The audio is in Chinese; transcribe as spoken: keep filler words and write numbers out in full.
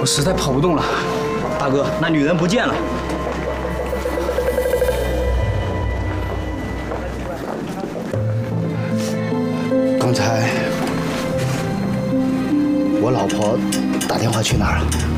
实在跑不动了。大哥，那女人不见了。 刚才我老婆打电话去哪儿了？